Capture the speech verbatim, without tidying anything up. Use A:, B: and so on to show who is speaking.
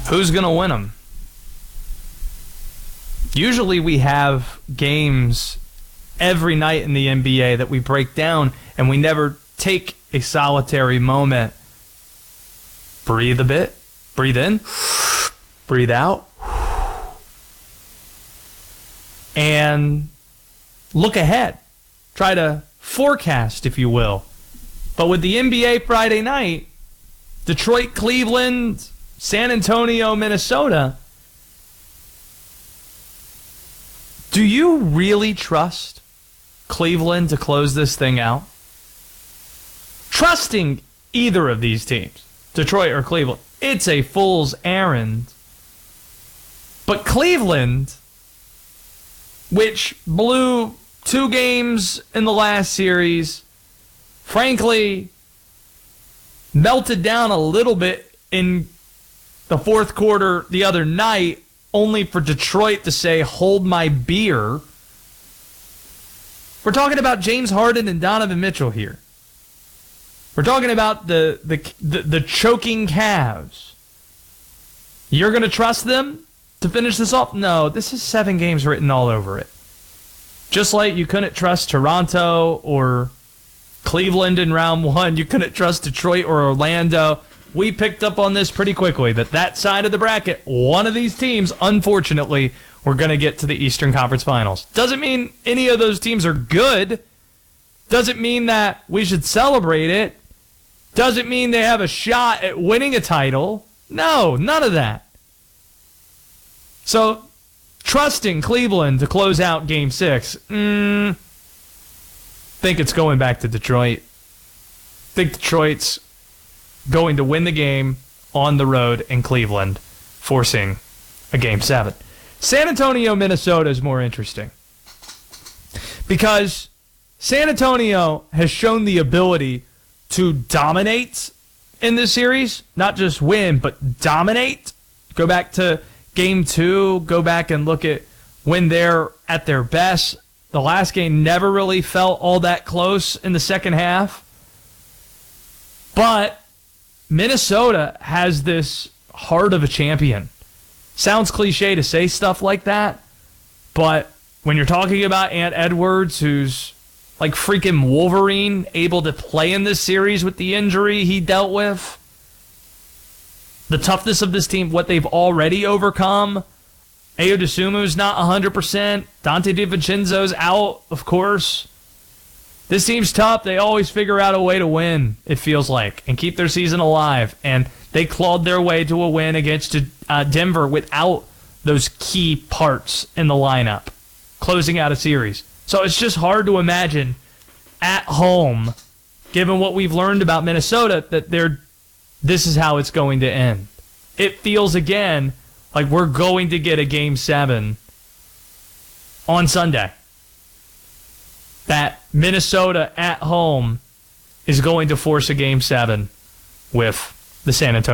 A: Who's going to win them? Usually we have games every night in the N B A that we break down, and we never take a solitary moment. Breathe a bit. Breathe in. Breathe out. And look ahead. Try to forecast, if you will. But with the N B A Friday night, Detroit, Cleveland, San Antonio, Minnesota, do you really trust Cleveland to close this thing out? Trusting either of these teams, Detroit or Cleveland, it's a fool's errand. But Cleveland, which blew two games in the last series, frankly, melted down a little bit in the fourth quarter the other night, only for Detroit to say, hold my beer. We're talking about James Harden and Donovan Mitchell here. We're talking about the the the, the choking Cavs. You're going to trust them to finish this off? No, this is seven games written all over it. Just like you couldn't trust Toronto or Cleveland in round one, you couldn't trust Detroit or Orlando. We picked up on this pretty quickly, that that side of the bracket, one of these teams, unfortunately, we're going to get to the Eastern Conference Finals. Doesn't mean any of those teams are good. Doesn't mean that we should celebrate it. Doesn't mean they have a shot at winning a title. No, none of that. So, trusting Cleveland to close out Game six, mm, think it's going back to Detroit. Think Detroit's going to win the game on the road in Cleveland, forcing a Game seven. San Antonio, Minnesota is more interesting because San Antonio has shown the ability to dominate in this series, not just win, but dominate. Go back to Game two, go back and look at when they're at their best. The last game never really felt all that close in the second half. But Minnesota has this heart of a champion. Sounds cliche to say stuff like that, but when you're talking about Ant Edwards, who's like freaking Wolverine, able to play in this series with the injury he dealt with, the toughness of this team, what they've already overcome. Ayo Dosunmu's not one hundred percent. Dante DiVincenzo's out, of course. This team's tough. They always figure out a way to win, it feels like, and keep their season alive. And they clawed their way to a win against uh, Denver without those key parts in the lineup, closing out a series. So it's just hard to imagine at home, given what we've learned about Minnesota, that they're this is how it's going to end. It feels, again, like we're going to get a Game seven on Sunday. That Minnesota at home is going to force a Game seven with the San Antonio